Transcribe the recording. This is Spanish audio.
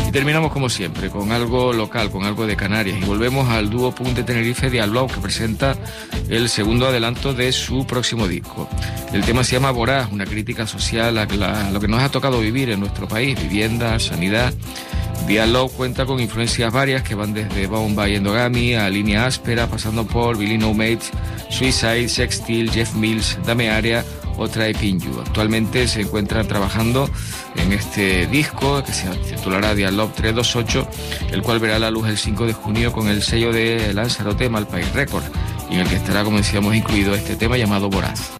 Y terminamos como siempre con algo local, con algo de Canarias, y volvemos al dúo punk de Tenerife Dialog, que presenta el segundo adelanto de su próximo disco. El tema se llama Voraz, una crítica social a lo que nos ha tocado vivir en nuestro país: vivienda, sanidad. Dialog cuenta con influencias varias que van desde Bombay Endogami a Línea Áspera, pasando por Billy No Mates, Suicide, Sextil, Jeff Mills, Dame Area o Try Pinju. Actualmente se encuentran trabajando en este disco que se titulará Dialog 328, el cual verá la luz el 5 de junio con el sello de Lanzarote Malpaís Records, y en el que estará, como decíamos, incluido este tema llamado Voraz.